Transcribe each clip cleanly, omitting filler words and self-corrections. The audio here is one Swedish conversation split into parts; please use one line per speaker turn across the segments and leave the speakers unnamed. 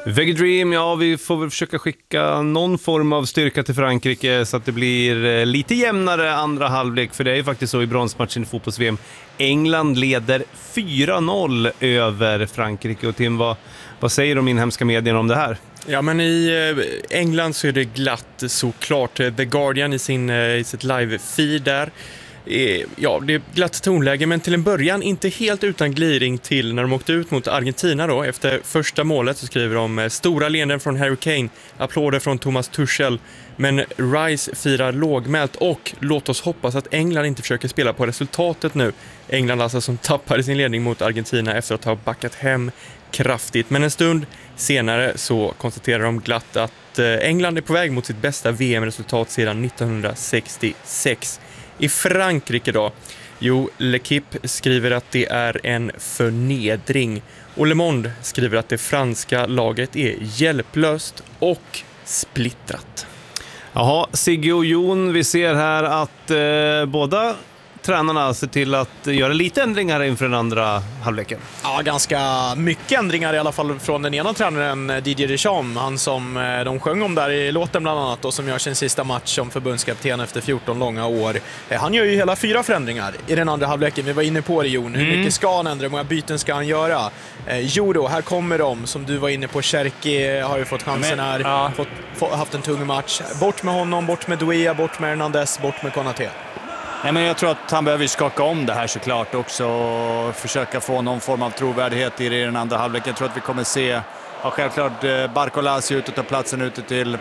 Vegedream, ja, vi får väl försöka skicka någon form av styrka till Frankrike så att det blir lite jämnare andra halvlek, för det är ju faktiskt så i bronsmatchen i fotbolls-VM. England leder 4-0 över Frankrike. Och Tim, vad säger de inhemska medierna om det här?
Ja, men i England så är det glatt såklart. The Guardian i sitt live-feed där. Ja, det är glatt tonläge, men till en början inte helt utan gliring till när de åkte ut mot Argentina då. Efter första målet så skriver de stora leenden från Harry Kane, applåder från Thomas Tuchel, men Rice firar lågmält och låt oss hoppas att England inte försöker spela på resultatet nu. England alltså som tappade sin ledning mot Argentina efter att ha backat hem kraftigt. Men en stund senare så konstaterar de glatt att England är på väg mot sitt bästa VM-resultat sedan 1966. I Frankrike då? Jo, L'Equipe skriver att det är en förnedring. Och Le Monde skriver att det franska laget är hjälplöst och splittrat.
Jaha, Sigge och Jon, vi ser här att båda tränarna ser till att göra lite ändringar inför den andra halvleken.
Ja, ganska mycket ändringar i alla fall från den ena tränaren, Didier Deschamps. Han som de sjöng om där i låten bland annat och som gör sin sista match som förbundskapten efter 14 långa år. Han gör ju hela 4 förändringar i den andra halvleken. Vi var inne på det, Jon. Hur mycket ska han ändra? Hur många byten ska han göra? Jo då, här kommer de som du var inne på. Cherki har ju fått chansen här. Haft en tung match. Bort med honom, bort med Doué, bort med Hernandez, bort med Konaté.
Nej, men jag tror att han behöver skaka om det här såklart också och försöka få någon form av trovärdighet i den andra halvleken. Jag tror att vi kommer se, självklart Barcola ser ut att ta platsen ute till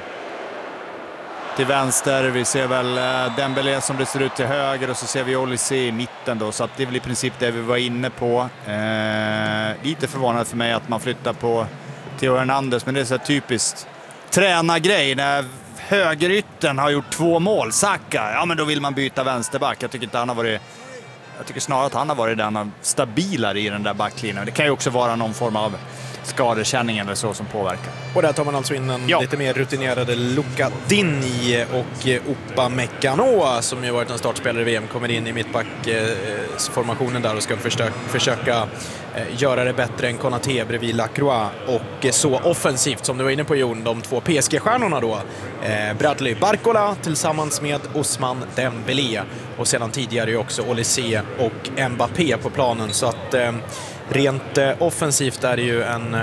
vänster. Vi ser väl Dembélé som det ser ut till höger och så ser vi Olise i mitten då. Så att det är väl i princip det vi var inne på. Lite förvånad för mig att man flyttar på Theo Hernandez, men det är så här typiskt tränargrej när högerytten har gjort 2 mål. Saka, ja men då vill man byta vänsterback. Jag tycker snarare att han har varit den stabilare i den där backlinjen. Det kan ju också vara någon form av skadekänning eller så som påverkar.
Och där tar man alltså in en lite mer rutinerade Luca Dini och Upamecano som ju varit en startspelare i VM, kommer in i mittbackformationen där och ska försöka göra det bättre än Konaté bredvid Lacroix. Och så offensivt som du var inne på, Jon, de 2 PSG-stjärnorna då, Bradley Barcola tillsammans med Ousmane Dembélé och sedan tidigare ju också Olise och Mbappé på planen. Så att rent offensivt är det ju en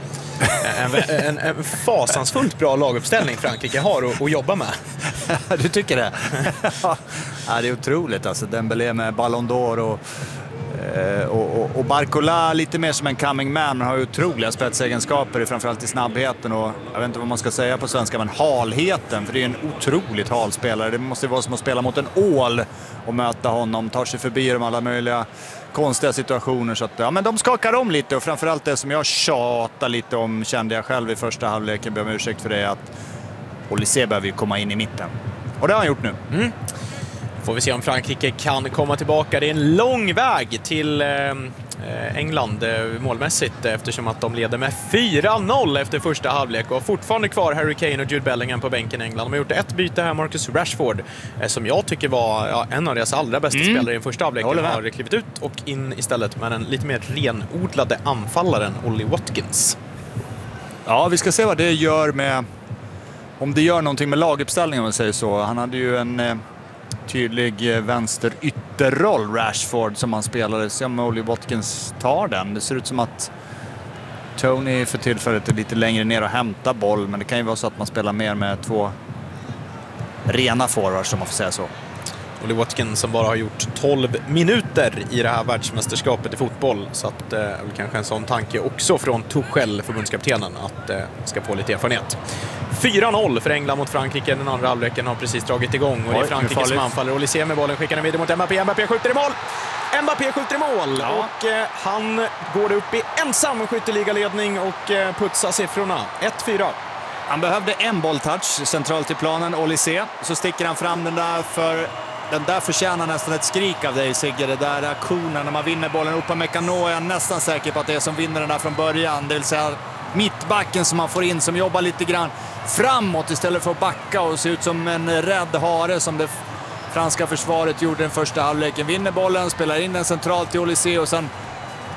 fasansfullt bra laguppställning Frankrike har att jobba med.
Du tycker det? Ja, det är otroligt alltså. Dembélé med Ballon d'Or och Barcola lite mer som en coming man, men har ju otroliga spetsegenskaper, framförallt i snabbheten och jag vet inte vad man ska säga på svenska, men halheten, för det är en otroligt hal spelare. Det måste vara som att spela mot en ål och möta honom, tar sig förbi de alla möjliga konstiga situationer, så att ja, men de skakar om lite, och framförallt det som jag tjatar lite om, kände jag själv i första halvleken, ber om ursäkt för det, att Olise behöver ju komma in i mitten, och det har han gjort nu.
Får vi se om Frankrike kan komma tillbaka. Det är en lång väg till England målmässigt, eftersom att de leder med 4-0 efter första halvlek och fortfarande kvar Harry Kane och Jude Bellingham på bänken i England. De har gjort ett byte här, Marcus Rashford, som jag tycker var en av deras allra bästa spelare i den första halvleken, har klivit ut och in istället med den lite mer renodlade anfallaren Ollie Watkins. Ja,
vi ska se vad det gör med, om det gör någonting med laguppställningen om man säger så. Han hade ju en tydlig vänster ytterroll, Rashford, som han spelade. Se om Ollie Watkins tar den. Det ser ut som att Tony för tillfället är lite längre ner och hämtar boll, men det kan ju vara så att man spelar mer med 2 rena forwards, som man får säga så.
Ollie Watkins som bara har gjort 12 minuter i det här världsmästerskapet i fotboll, så att det är väl kanske en sån tanke också från Tuchel, förbundskaptenen, att ska få lite erfarenhet. 4-0 för England mot Frankrike. Den andra halvleken har precis dragit igång och det är Frankrike som anfaller. Olise med bollen, skickar den vidare mot Mbappé. Mbappé skjuter i mål! Och han går upp i ensam skytteligaledning och putsar siffrorna. 1-4.
Han behövde en bolltouch centralt i planen, Olise. Så sticker han fram den där, för den där förtjänar nästan ett skrik av dig, Sigge. Det där aktionen när man vinner bollen. Upamecano är jag nästan säker på att det är som vinner den där från början. Det vill säga mittbacken som man får in, som jobbar lite grann framåt istället för att backa och se ut som en rädd hare som det franska försvaret gjorde den första halvleken. Vinner bollen, spelar in den centralt till Olise och sen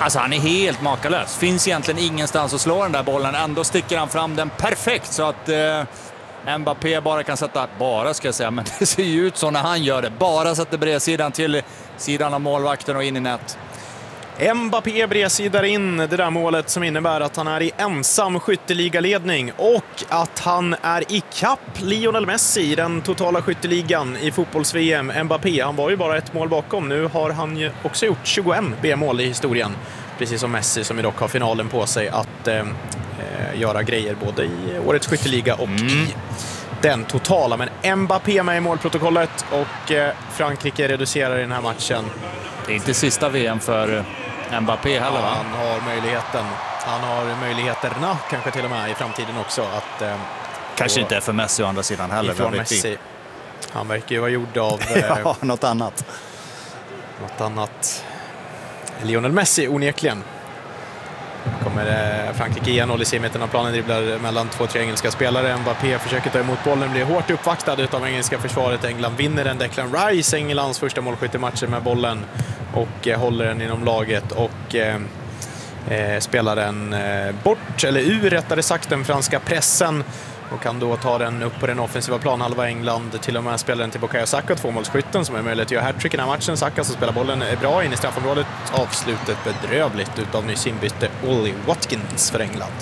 Alltså han är helt makalös. Finns egentligen ingenstans att slå den där bollen. Ändå sticker han fram den perfekt så att Mbappé bara kan sätta, bara ska jag säga, men det ser ju ut så när han gör det. Bara sätter bredsidan till sidan av målvakten och in i nät.
Mbappé bredsidar in det där målet som innebär att han är i ensam skytteligaledning och att han är i kapp Lionel Messi i den totala skytteligan i fotbolls-VM. Mbappé, han var ju bara ett mål bakom. Nu har han ju också gjort 21 VM-mål i historien. Precis som Messi som ju dock har finalen på sig att göra grejer både i årets skytteliga och i den totala. Men Mbappé med i målprotokollet och Frankrike reducerar i den här matchen.
Det är inte sista VM för Mbappé heller, va?
Han har möjligheten. Han har möjligheterna kanske till och med i framtiden också att...
Kanske inte för Messi å andra sidan heller.
Ifrån Messi. Han verkar ju vara gjord av...
ja, något annat.
Något annat. Lionel Messi onekligen. Kommer Frankrike igen. Olise i mitten av planen dribblar mellan 2-3 engelska spelare. Mbappé försöker ta emot bollen, blir hårt uppvaktad av engelska försvaret. England vinner den. Declan Rice, Englands första målskyttematchen med bollen och håller den inom laget och spelar den bort, eller ur rättare sagt, den franska pressen och kan då ta den upp på den offensiva planhalva. England till och med spelar den till Bukayo Saka, tvåmålsskytten som är möjligt att göra hattrick i den här matchen. Saka som spelar bollen är bra in i straffområdet. Avslutet bedrövligt utav nyss inbytte Ollie Watkins för England.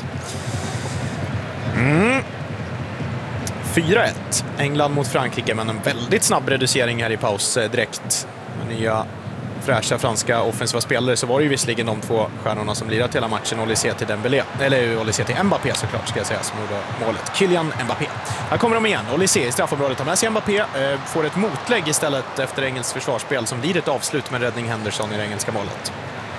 4-1 England mot Frankrike, men en väldigt snabb reducering här i paus direkt. Nya fräscha franska offensiva spelare, så var det ju visserligen de två stjärnorna som lirat hela matchen. Olise till Dembélé, eller Olise till Mbappé såklart ska jag säga, som gjorde målet. Kylian Mbappé. Här kommer de igen. Olise i straffområdet har med sig Mbappé, får ett motlägg istället efter engelskt försvarsspel som blir ett avslut med räddning Henderson i det engelska målet.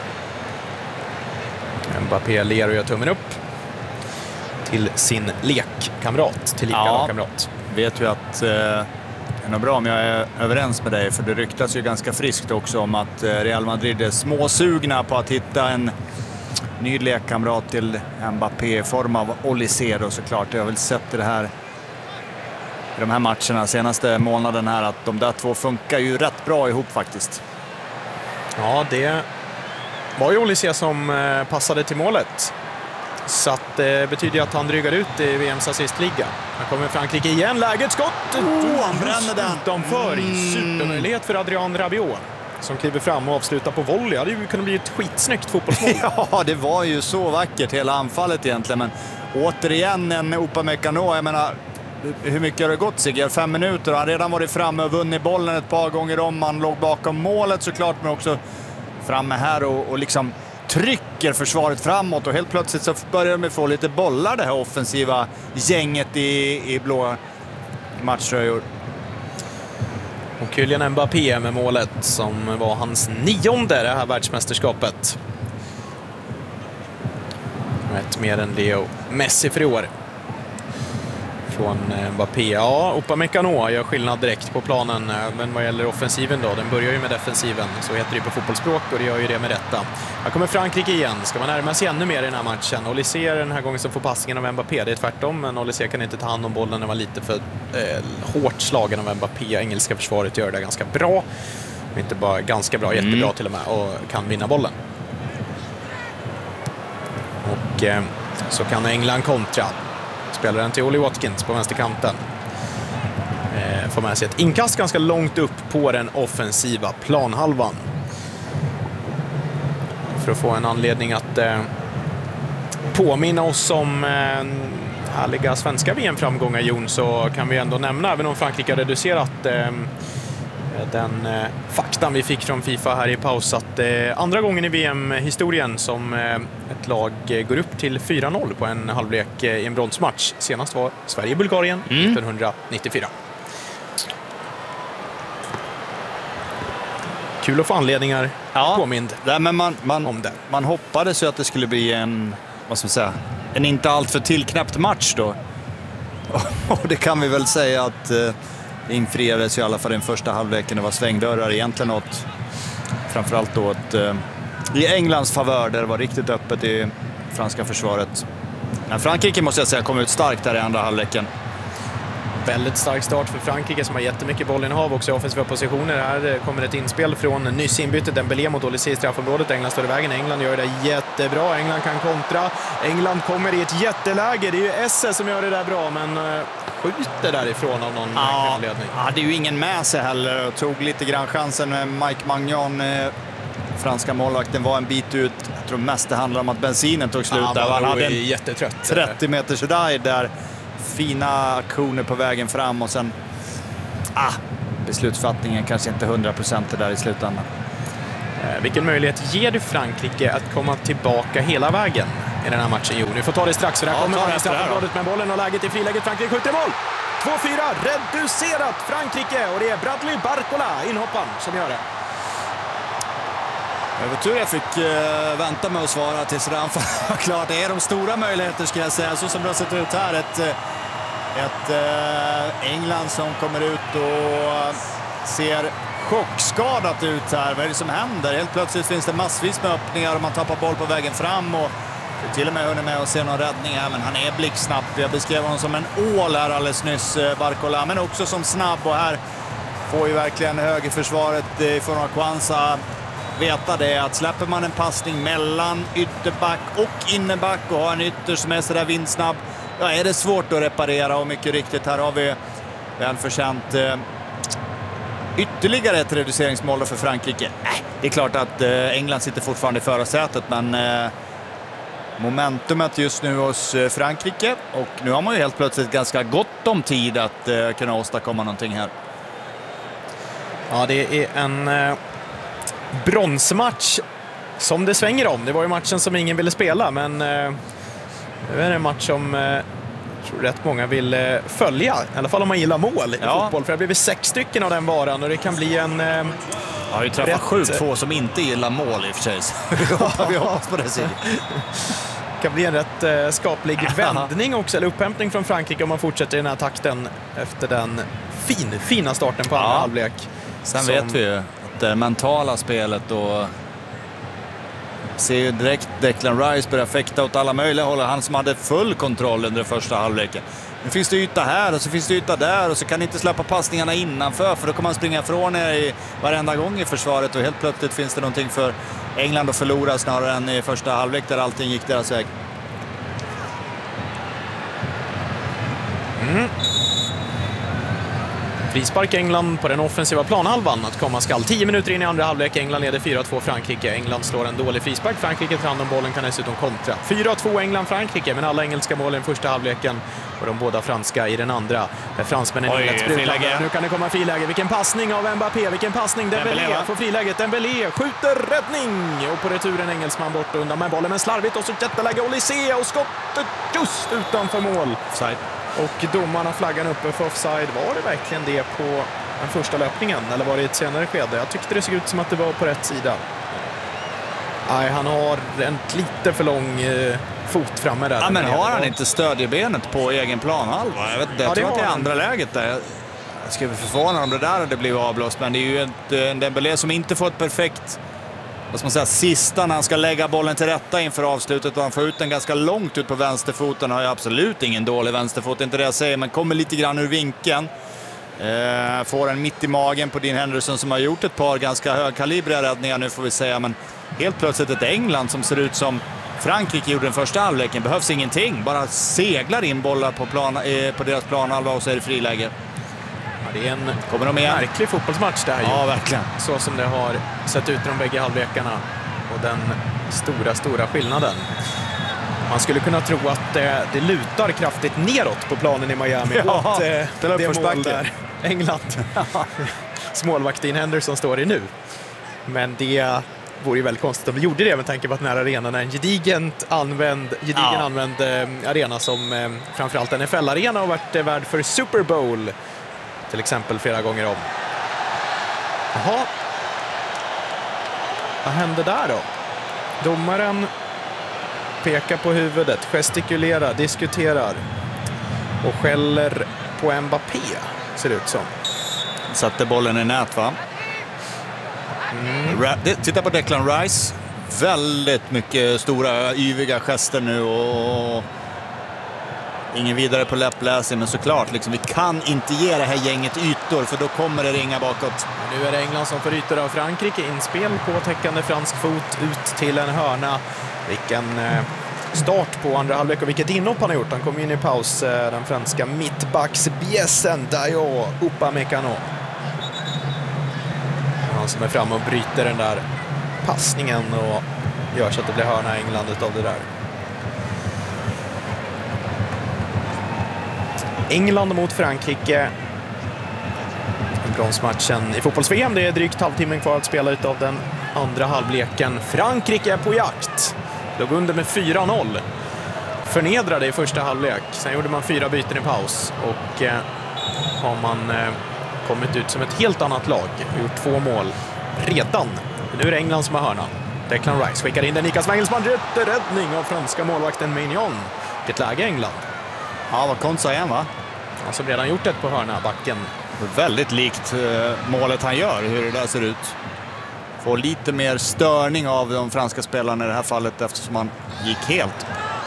Mbappé ler och gör tummen upp till sin lekkamrat, tillika lagkamrat.
Vet ju att det är bra om jag är överens med dig, för det ryktas ju ganska friskt också om att Real Madrid är småsugna på att hitta en ny lekkamrat till Mbappé i form av Olise då, såklart. Jag har väl sett det här i de här matcherna senaste månaden här att de där två funkar ju rätt bra ihop faktiskt.
Ja, det var ju Olise som passade till målet. Så att det betyder att han drygar ut i VMs assistliga. Här kommer Frankrike igen, läget, skott!
Han bränner den!
Utanför, supermöjlighet för Adrien Rabiot som kliver fram och avslutar på volley. Det hade ju kunnat bli ett skitsnyggt fotbollsmål.
Ja, det var ju så vackert hela anfallet egentligen, men återigen en Upamecano. Jag menar, hur mycket har det gått sig? 5 minuter och han redan varit framme och vunnit bollen ett par gånger om. Han låg bakom målet såklart, men också framme här och liksom trycker försvaret framåt, och helt plötsligt så börjar de få lite bollar, det här offensiva gänget i blå matchtröjor.
Och Kylian Mbappé med målet som var hans 9:e det här världsmästerskapet. Ett mer än Leo Messi för i år. Från Mbappé. Ja, Upamecano gör skillnad direkt på planen. Men vad gäller offensiven då, den börjar ju med defensiven. Så heter det på fotbollsspråk, och det gör ju det med rätta. Här kommer Frankrike igen. Ska man närma sig ännu mer i den här matchen? Olise är den här gången som får passningen av Mbappé. Det är tvärtom, men Olise kan inte ta hand om bollen. Den var lite för hårt slagen av Mbappé. Engelska försvaret gör det ganska bra. Inte bara ganska bra, jättebra till och med. Och kan vinna bollen. Och så kan England kontra. Spelar den till Ollie Watkins på vänsterkanten. Får med sig ett inkast ganska långt upp på den offensiva planhalvan. För att få en anledning att påminna oss om härliga svenska VM-framgångar, Jon, så kan vi ändå nämna, även om Frankrike har reducerat den faktan vi fick från FIFA här i paus, att andra gången i VM-historien som ett lag går upp till 4-0 på en halvlek i en bronsmatch. Senast var Sverige-Bulgarien 1994. Kul att få anledningar påmind
men
om det.
Man hoppades ju att det skulle bli en, vad ska man säga, en inte alltför tillknäppt match då. Och det kan vi väl säga att infriades i alla fall den första halvleken. Det var svängdörrar egentligen åt, framförallt då i Englands favör, där det var riktigt öppet i franska försvaret. Men Frankrike måste jag säga kom ut starkt där i andra halvleken.
Väldigt stark start för Frankrike som har jättemycket bollinnehav också i offensiva positioner. Här kommer ett inspel från nyss inbytet Dembélé mot Olysée i straffområdet. England står i vägen. England gör det jättebra. England kan kontra. England kommer i ett jätteläge. Det är ju Esse som gör det där bra, men skjuter därifrån av någon anledning.
Ja, det är ju ingen med sig heller och tog lite grann chansen med Mike Magnan. Franska målvakten var en bit ut. Jag tror mest det handlar om att bensinen tog slut.
Han
hade en
jättetrött.
30 meters ride där. Fina aktioner på vägen fram och sen beslutsfattningen kanske inte 100% där i slutändan.
Vilken möjlighet ger du Frankrike att komma tillbaka hela vägen i den här matchen? Jo, ni får ta det strax, för där kommer man i straffområdet med bollen och läget i friläget. Frankrike skjuter mål! 2-4, reducerat Frankrike, och det är Bradley Barcola, inhopparen, som gör det.
Jag var tur jag fick vänta med att svara tills det var klart. Det är de stora möjligheter, ska jag säga, så som det har sett ut här. Ett England som kommer ut och ser chockskadat ut här. Vad är det som händer? Helt plötsligt finns det massvis med öppningar och man tappar boll på vägen fram, och till och med hunnit med att se någon räddning här, men han är blixtsnabb. Jag beskrev honom som en ål här alldeles nyss, Barcola, men också som snabb, och här får ju verkligen högerförsvaret från Kwanza veta det, att släpper man en passning mellan ytterback och innerback och har en ytter som är sådär vindsnabb, ja, är det svårt att reparera. Och mycket riktigt, här har vi välförtjänt ytterligare ett reduceringsmål för Frankrike. Det är klart att England sitter fortfarande i förarsätet, men momentumet just nu hos Frankrike, och nu har man ju helt plötsligt ganska gott om tid att kunna åstadkomma någonting här.
Ja, det är en bronsmatch som det svänger om. Det var ju matchen som ingen ville spela, men nu är det en match som jag tror rätt många vill följa, i alla fall om man gillar mål i fotboll, för det har blivit 6 stycken av den varan, och det kan bli en
har ju träffat sjukt få som inte gillar mål i och för sig. Vi hoppas på det sidan.
Det kan bli en rätt skaplig vändning också, eller upphämtning från Frankrike, om man fortsätter i den här takten efter den fina starten på andra halvlek.
Sen vet vi ju att det mentala spelet, och ser ju direkt Declan Rice börja fäkta åt alla möjliga håll. Han som hade full kontroll under första halvleken. Nu finns det yta här och så finns det yta där, och så kan inte släppa passningarna innanför, för då kommer man springa från er i varenda gång i försvaret, och helt plötsligt finns det någonting för England att förlora snarare än i första halvlek där allting gick deras väg.
Frispark England på den offensiva planhalvan att komma skall. 10 minuter in i andra halvlek. England leder 4-2 Frankrike. England slår en dålig frispark. Frankrike tar hand om bollen, kan dessutom kontra. 4-2 England-Frankrike, men alla engelska mål i den första halvleken och de båda franska i den andra. Där fransmännen är lätt sprutande. Nu kan det komma friläge. Vilken passning av Mbappé, vilken passning. Dembélé får friläget. Dembélé skjuter, räddning! Och på returen engelsman bort undan med bollen, men slarvigt, och så jätteläge Olysée, och skottet just utanför mål.
Offside.
Och domarna flaggan uppe för offside. Var det verkligen det på den första löpningen, eller var det i ett senare skede? Jag tyckte det såg ut som att det var på rätt sida. Nej, han har en lite för lång fot framme där.
Ja, men har han inte stödjebenet på egen planhalva? Jag vet inte, jag tror att det är andra läget där. Jag skulle bli förvånad om det där hade blivit avblåst, men det är ju en Dembélé som inte får ett perfekt, vad ska man säga, sista när han ska lägga bollen till rätta inför avslutet, och han får ut den ganska långt ut på vänsterfoten. Har ju absolut ingen dålig vänsterfot, inte det jag säger, men kommer lite grann ur vinkeln. Får en mitt i magen på Dean Henderson, som har gjort ett par ganska högkalibriga räddningar nu, får vi säga, men helt plötsligt ett England som ser ut som Frankrike gjorde den första halvleken. Behövs ingenting, bara seglar in bollar på deras planhalva, och så är det friläge.
Det är en märklig fotbollsmatch det här.
Ja, verkligen.
Så som det har sett ut i de bägge halvlekarna, och den stora skillnaden. Man skulle kunna tro att det lutar kraftigt neråt på planen i Miami.
Ja,
det mål där England smålvakt Dean Henderson står i nu. Men det vore ju väldigt konstigt om vi gjorde det, med tanke på att den här arenan är en gedigen använd arena, som framförallt NFL-arena har varit värd för Super Bowl till exempel flera gånger om. Jaha. Vad hände där då? Domaren pekar på huvudet, gestikulerar, diskuterar och skäller på Mbappé, ser det ut som.
Satte bollen i nät, va? Titta på Declan Rice. Väldigt mycket stora, yviga gester nu, och ingen vidare på läppläsning, men såklart, liksom, vi kan inte ge det här gänget ytor, för då kommer det ringa bakåt.
Nu är det England som får ytor av Frankrike. Inspel på täckande fransk fot ut till en hörna. Vilken start på andra halvlek och vilket inhopp han har gjort. Han kom in i paus, den franska mittbacksbjässen Dayo Upamecano. Han som är framme och bryter den där passningen och gör så att det blir hörna i England utav det där. England mot Frankrike. Bronsmatchen i fotbolls-VM. Det är drygt halvtimmen kvar att spela utav den andra halvleken. Frankrike är på jakt. Låg under med 4-0. Förnedrade i första halvlek. Sen gjorde man 4 byten i paus. Och har man kommit ut som ett helt annat lag. Gjort 2 mål redan. Nu är det England som har hörna. Declan Rice skickar in den Nikas Engelsman. Räddning av franska målvakten Mignon. Ett läge England.
Ja, vad Konsa igen, va?
Han som redan gjort ett på hörna, backen.
Väldigt likt målet han gör, hur det där ser ut. Får lite mer störning av de franska spelarna i det här fallet, eftersom han gick helt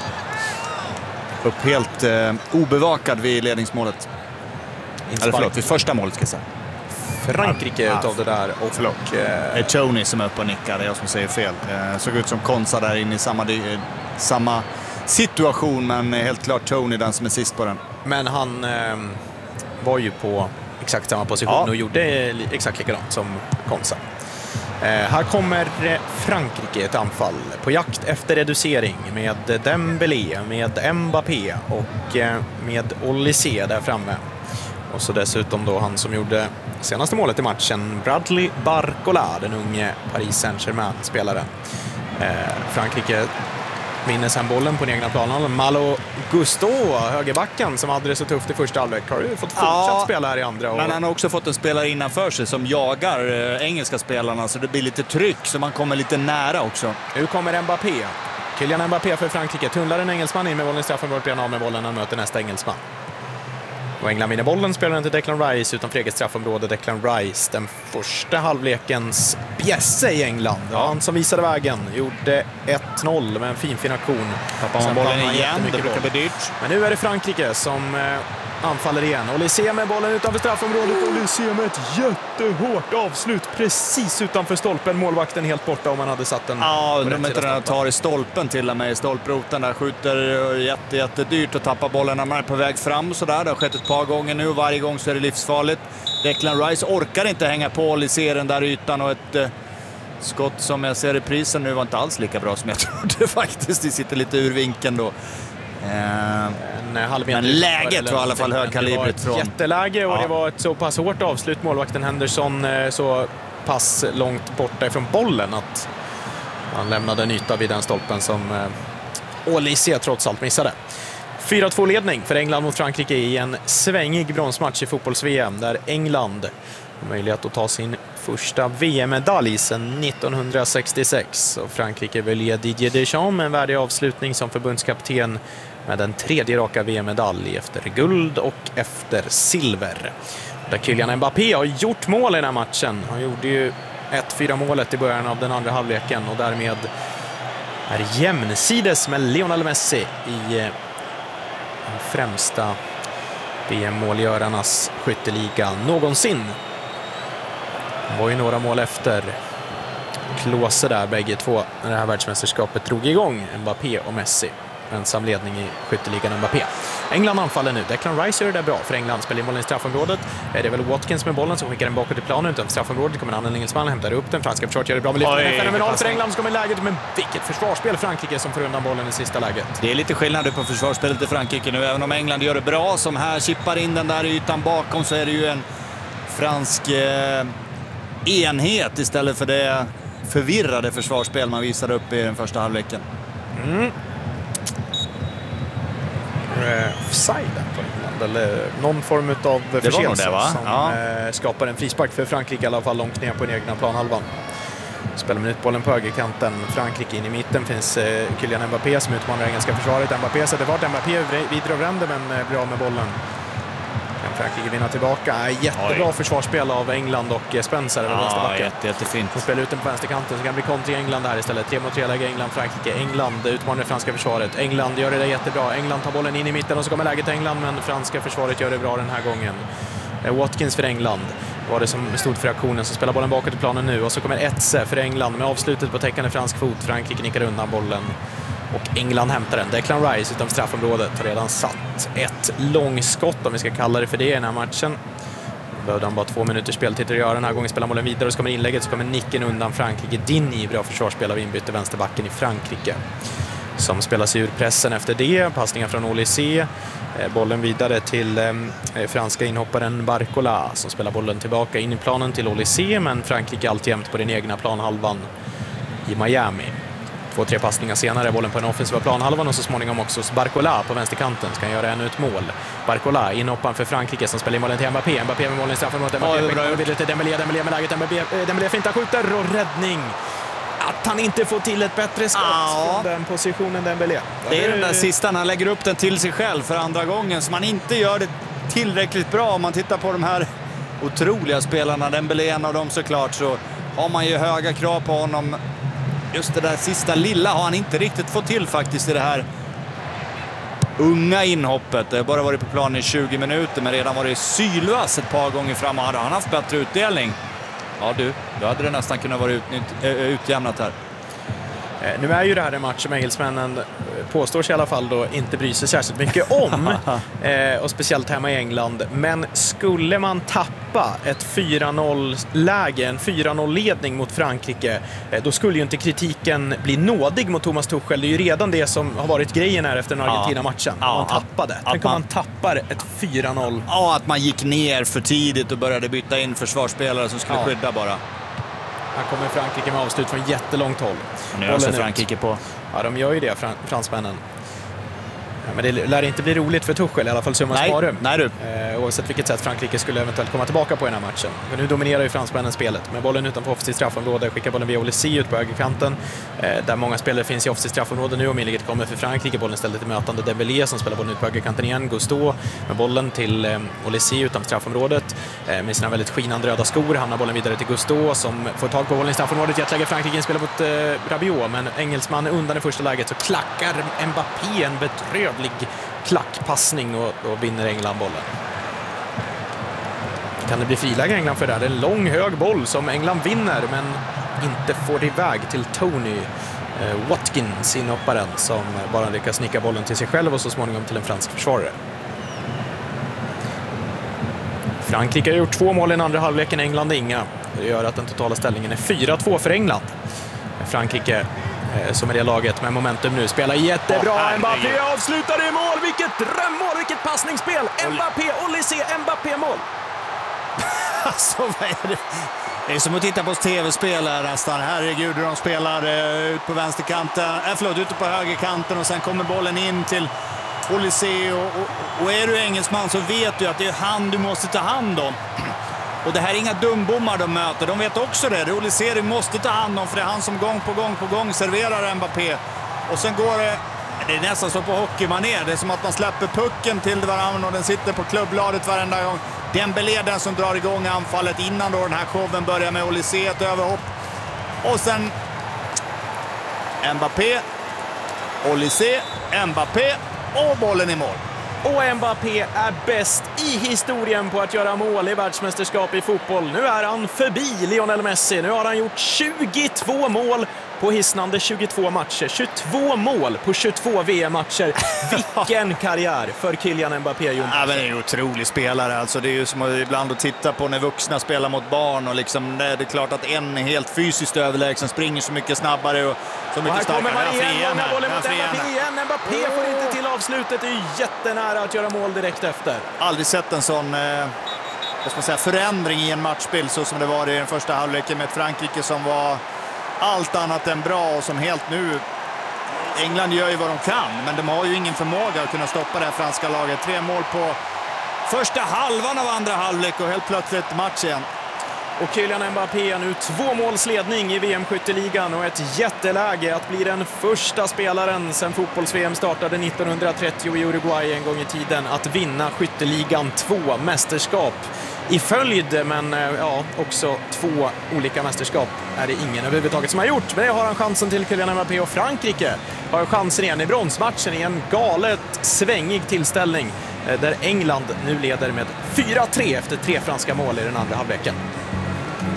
obevakad vid ledningsmålet. Eller förlåt, vid första målet ska jag säga.
Frankrike utav det där. Och
det är Tony som är uppe och nickar, det är jag som säger fel. Såg ut som Konsa där inne i samma situation, men helt klart Tony den som är sist på den.
Men han var ju på exakt samma position och gjorde exakt likadant som Konsa. Här kommer Frankrike ett anfall på jakt efter reducering med Dembélé, med Mbappé och med Olysée där framme. Och så dessutom då han som gjorde senaste målet i matchen, Bradley Barcola, den unge Paris Saint-Germain-spelaren. Frankrike vinner sen bollen på den egna planen. Malo Gusto, högerbacken, som hade det så tufft i första halvlek, har ju fått fortsatt spela här i andra.
Men han har också fått en spelare innanför sig som jagar engelska spelarna, så det blir lite tryck, så man kommer lite nära också.
Nu kommer Mbappé. Kylian Mbappé för Frankrike. Tunnlar en engelsman in med bollen i straffområdet, blir av med bollen, han möter nästa engelsman. Och England vinner bollen, spelar den till Declan Rice utanför eget straffområde. Declan Rice, den första halvlekens bjässe i England. Han som visade vägen, gjorde 1-0 med en fin aktion.
Tappar man bollen igen, det brukar bli dyrt.
Men nu är det Frankrike som anfaller igen. Olysée med bollen utanför straffområdet. Olysée med ett jättehårt avslut precis utanför stolpen. Målvakten helt borta om man hade satt den.
Ja, de inte den tar i stolpen till och med. I stolproten där skjuter jättedyrt och tappar bollen när man är på väg fram. Så där. Det har skett ett par gånger nu. Varje gång så är det livsfarligt. Declan Rice orkar inte hänga på Olysée den där ytan, och ett skott som jag ser i prisen nu var inte alls lika bra som jag trodde faktiskt. Det sitter lite ur vinkeln då. Men läget var i alla fall högkalibrigt från.
Jätteläge, och det var ett så pass hårt avslut. Målvakten Henderson så pass långt borta ifrån bollen att han lämnade en yta vid den stolpen som Olysée trots allt missade. 4-2 ledning för England mot Frankrike i en svängig bronsmatch i fotbolls-VM, där England har möjlighet att ta sin första VM-medalj sedan 1966. Och Frankrike vill ge Didier Deschamps en värdig avslutning som förbundskapten med den 3:e raka VM-medalj efter guld och efter silver. Där Kylian Mbappé har gjort mål i den här matchen. Han gjorde ju 1-4 målet i början av den andra halvleken och därmed är jämnsides med Lionel Messi i den främsta VM-målgörarnas skytteliga någonsin. Det var ju några mål efter Klose där, bägge två, när det här världsmästerskapet drog igång. Mbappé och Messi. Ensam ledning i skytteligan Mbappé. England anfaller nu. Declan Rice gör det där bra för England. Spelar in bollen i straffområdet. Det är väl Watkins med bollen som skickar den bakåt i planen utanför straffområdet. Kommer en annan engelsman, hämtar upp den. Franska försvaret gör det bra med lyften. En fenomenal för England som kommer i läget. Men vilket försvarsspel Frankrike som får undan bollen i sista läget.
Det är lite skillnad på försvarsspelet i Frankrike nu. Även om England gör det bra, som här chippar in den där ytan bakom, så är det ju en fransk enhet istället för det förvirrade försvarsspel man visade upp i den första halvleken.
Offside på England, eller någon form av förseelse som skapar en frispark för Frankrike, i alla fall långt ner på den egna planhalvan. Spelar minut bollen på högerkanten. Frankrike in i mitten finns Kylian Mbappé som utmanar engelska försvaret. Mbappé sätter fart. Mbappé vidare och vänder men blir av med bollen. Frankrike vinna tillbaka. Jättebra försvarsspel av England och Spencer.
Ja, jättefint.
De spelar ut den på vänsterkanten, så kan det bli kontring England här istället. 3-mot-3-läge England-Frankrike. England utmanar det franska försvaret. England gör det jättebra. England tar bollen in i mitten och så kommer läget till England, men franska försvaret gör det bra den här gången. Watkins för England var det som stod för aktionen, så spelar bollen bakåt i planen nu, och så kommer Etze för England med avslutet på täckande fransk fot. Frankrike nickar undan bollen och England hämtar den. Declan Rice utom straffområdet har redan satt ett långskott, om vi ska kalla det för det, i den här matchen. Behövde han bara 2 minuters speltid att göra. Den här gången spelar bollen vidare och så kommer inlägget, så kommer nicken undan Frankrike. Dinny, bra försvarsspel av inbyte vänsterbacken i Frankrike, som spelar sig ur pressen efter det. Passningar från Olysée. Bollen vidare till franska inhopparen Barcola, som spelar bollen tillbaka in i planen till Olysée, men Frankrike alltjämt på den egna planhalvan i Miami. 2-3 passningar senare, bollen på den offensiva planhalvan, och så småningom också Barcola på vänsterkanten ska han göra ännu ett mål. Barcola, inhopparen för Frankrike, som spelar in bollen till Mbappé. Mbappé med målen straffen mot Mbappé. Dembélé med läget. Dembélé fintar, skjuter och räddning. Att han inte får till ett bättre skott från den positionen, Dembélé.
Det är den där sista, han lägger upp den till sig själv för andra gången, så man inte gör det tillräckligt bra. Om man tittar på de här otroliga spelarna, Dembélé en av dem såklart, så har man ju höga krav på honom. Just det där sista lilla har han inte riktigt fått till faktiskt i det här unga inhoppet. Det har bara varit på planen i 20 minuter, men redan var det sylvass ett par gånger fram, och hade han haft bättre utdelning. Ja du, då hade det nästan kunnat vara utjämnat här.
Nu är ju det här en match som engelsmännen påstår sig i alla fall då inte bryr sig särskilt mycket om. Och speciellt hemma i England. Men skulle man tappa ett 4-0-läge, en 4-0-ledning mot Frankrike, då skulle ju inte kritiken bli nådig mot Thomas Tuchel. Det är ju redan det som har varit grejen här efter den Argentina-matchen. Man tappade. Tänk om man tappar ett 4-0.
Ja, att man gick ner för tidigt och började byta in försvarsspelare som skulle skydda bara.
Här kommer Frankrike med avslut från jättelångt håll.
Nu är Frankrike på.
Ja, de gör ju det, fransmännen. Ja, men det lär inte bli roligt för Tuchel, i alla fall summa summarum.
Nej du.
Oavsett vilket sätt Frankrike skulle eventuellt komma tillbaka på i den här matchen. Men nu dominerar ju fransmännen spelet. Med bollen utanför offensivt straffområde skickar bollen via Olysée ut på högerkanten. Där många spelare finns i offensivt straffområde nu, och inlägget kommer för Frankrike. Bollen ställer till mötande Dembélé, som spelar bollen ut på högerkanten igen. Gusto med bollen till Olysée utanför straffområdet. Med sina väldigt skinande röda skor hamnar bollen vidare till Gusto, som får tag på bollen i straffområdet. Jetläge Frankrike spelar mot Rabiot, men engelsman undan i första läget, så klackar Mbappé en bedrövlig klackpassning och vinner England bollen. Kan det bli friläge England för det här? Det är en lång hög boll som England vinner, men inte får det iväg till Tony Watkins, inhopparen, som bara lyckas snicka bollen till sig själv och så småningom till en fransk försvarare. Frankrike har gjort 2 mål i den andra halvleken, England inga. Det gör att den totala ställningen är 4-2 för England. Frankrike, som är det laget med momentum nu, spelar jättebra. Mbappé avslutar i mål. Vilket drömmål, vilket passningsspel. Mbappé, Olysée, Mbappé-mål.
Alltså, vad är det? Det är som att titta på tv-spel här nästan. Herregud, de spelar ut på vänsterkanten. Ute på högerkanten, och sen kommer bollen in till Olysée. Och är du engelsman så vet du att det är han du måste ta hand om. Och det här är inga dumbommar de möter. De vet också det. Olysée måste ta hand om, för det är han som gång på gång serverar Mbappé. Och sen går det... Det är nästan så på hockeymanér. Det är som att man släpper pucken till varann och den sitter på klubbbladet varenda gång. Dembélé den som drar igång anfallet innan då den här showen börjar med Olysée, ett överhopp. Och sen Mbappé, Olysée, Mbappé och bollen i mål.
Och Mbappé är bäst i historien på att göra mål i världsmästerskap i fotboll. Nu är han förbi Lionel Messi. Nu har han gjort 22 mål på hisnande 22 matcher. 22 mål på 22 VM-matcher. Vilken karriär för Kylian Mbappé, Jon.
Ja, men det är en otrolig spelare. Alltså, det är ju som att ibland att titta på när vuxna spelar mot barn. Och liksom, det är klart att en är helt fysiskt överlägsen, springer så mycket snabbare och så mycket starkare.
Och här kommer man igen, bollen mot Mbappé igen. Mbappé får inte till avslutet. Det är ju jättenära att göra mål direkt efter.
Aldrig sett en sån vad ska man säga, förändring i en matchbild så som det var i den första halvleken med ett Frankrike som var allt annat än bra och som helt nu... England gör ju vad de kan, men de har ju ingen förmåga att kunna stoppa det här franska laget. 3 mål på första halvan av andra halvlek och helt plötsligt match igen.
Och Kylian Mbappé har nu 2 målsledning i VM-skytteligan och ett jätteläge att bli den första spelaren sedan fotbolls-VM startade 1930 i Uruguay en gång i tiden att vinna skytteligan 2 mästerskap i följd, men ja, också 2 olika mästerskap är det ingen överhuvudtaget som har gjort. Men det har han chansen till, Kylian Mbappé, och Frankrike har chansen igen i bronsmatchen i en galet svängig tillställning där England nu leder med 4-3 efter 3 franska mål i den andra halvleken.